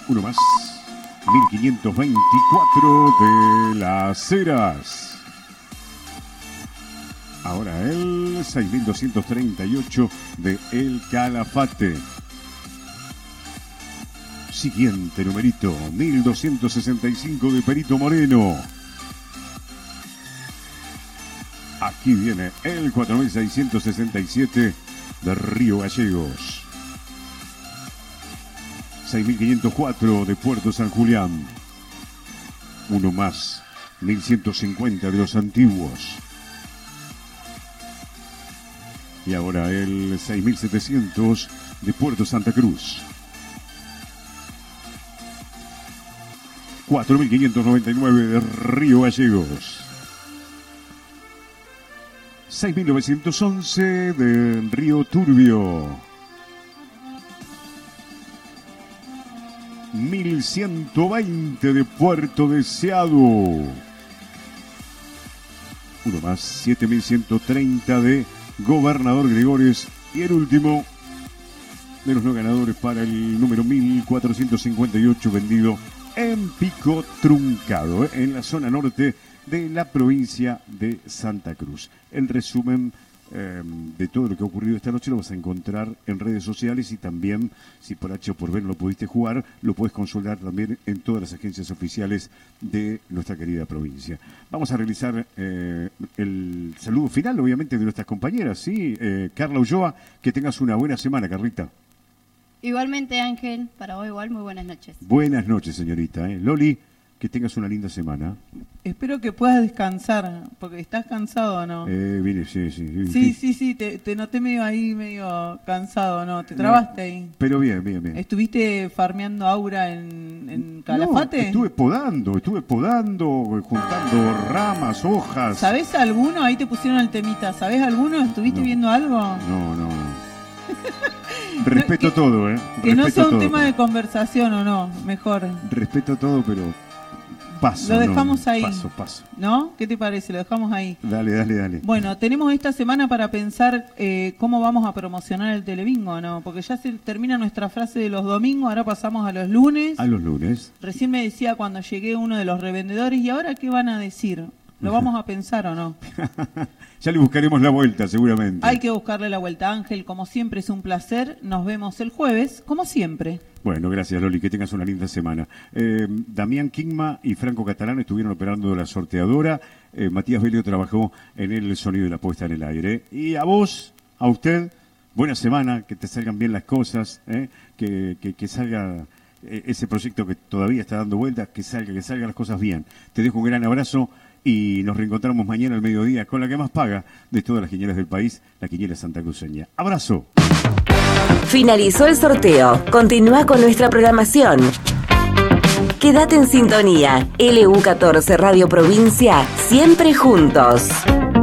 Uno más. 1524 de Las Heras. Ahora el 6238 de El Calafate. Siguiente numerito, 1265 de Perito Moreno. Aquí viene el 4667 de Río Gallegos. 6504 de Puerto San Julián. Uno más, 1150 de Los Antiguos. Y ahora el 6700 de Puerto Santa Cruz. 4599 de Río Gallegos. 6911 de Río Turbio. 1120 de Puerto Deseado. Uno más, 7130 de Gobernador Gregores. Y el último de los no ganadores para el número 1458 vendido en Pico Truncado, en la zona norte de la provincia de Santa Cruz. El resumen de todo lo que ha ocurrido esta noche lo vas a encontrar en redes sociales y también, si por H o por B no lo pudiste jugar, lo puedes consultar también en todas las agencias oficiales de nuestra querida provincia. Vamos a realizar el saludo final, obviamente, de nuestras compañeras, ¿sí? Carla Ulloa, que tengas una buena semana, Carlita. Igualmente, Ángel, para hoy igual, muy buenas noches. Buenas noches, señorita. Loli, que tengas una linda semana. Espero que puedas descansar, porque estás cansado, ¿o no? Vine, sí. Sí, te noté medio cansado, ¿no? ¿Te trabaste ahí? Pero bien. ¿Estuviste farmeando aura en Calafate? No, estuve podando, juntando ramas, hojas. ¿Sabés alguno? Ahí te pusieron el temita. ¿Sabés alguno? ¿Estuviste viendo algo? No. Respeto todo, Que no sea un tema de conversación, ¿o no? Mejor. Respeto todo, pero paso. Lo dejamos ahí. Paso. ¿No? ¿Qué te parece? Lo dejamos ahí. Dale. Bueno, tenemos esta semana para pensar cómo vamos a promocionar el Telebingo, ¿no? Porque ya se termina nuestra frase de los domingos, ahora pasamos a los lunes. A los lunes. Recién me decía cuando llegué uno de los revendedores, ¿y ahora qué van a decir? ¿Lo vamos a pensar o no? Ya le buscaremos la vuelta, seguramente. Hay que buscarle la vuelta, Ángel. Como siempre, es un placer. Nos vemos el jueves, como siempre. Bueno, gracias, Loli. Que tengas una linda semana. Damián Kingma y Franco Catalán estuvieron operando la sorteadora. Matías Belio trabajó en el sonido de la puesta en el aire. Y a vos, a usted, buena semana. Que te salgan bien las cosas. Que salga ese proyecto que todavía está dando vueltas. Que salgan las cosas bien. Te dejo un gran abrazo. Y nos reencontramos mañana al mediodía con la que más paga de todas las quinielas del país, la quiniela santacruceña. ¡Abrazo! Finalizó el sorteo. Continúa con nuestra programación. Quédate en sintonía. LU14 Radio Provincia, siempre juntos.